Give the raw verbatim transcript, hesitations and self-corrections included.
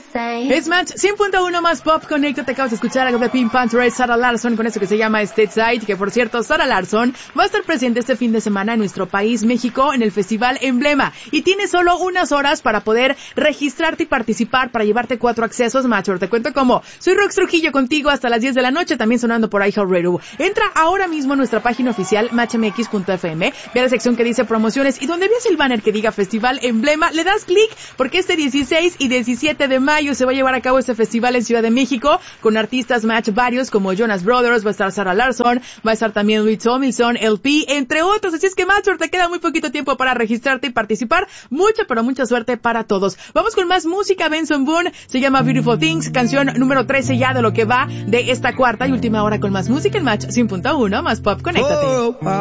Es Match cien punto uno más Pop Connecto. Te acabas de escuchar algo de Pink Panther, Sarah Larsson con eso que se llama Stateside, que por cierto, Sarah Larsson va a estar presente este fin de semana en nuestro país, México, en el Festival Emblema. Y tienes solo unas horas para poder registrarte y participar para llevarte cuatro accesos, Matcher. Te cuento cómo. Soy Rox Trujillo contigo hasta las diez de la noche, también sonando por iHeartRadio. Entra ahora mismo a nuestra página oficial, match m x punto f m, ve a la sección que dice promociones y donde veas el banner que diga Festival Emblema, le das clic porque este dieciséis y diecisiete de mayo se va a llevar a cabo este festival en Ciudad de México con artistas Match varios como Jonas Brothers, va a estar Sarah Larsson, va a estar también Louis Tomlinson, L P, entre otros. Así es que Matcher, te queda muy poquito tiempo para registrarte y participar. Mucha, pero mucha suerte para todos. Vamos con más música. Benson Boone, se llama Beautiful Things, canción número trece ya de lo que va de esta cuarta y última hora con más música en Match cien punto uno más Pop. Conéctate.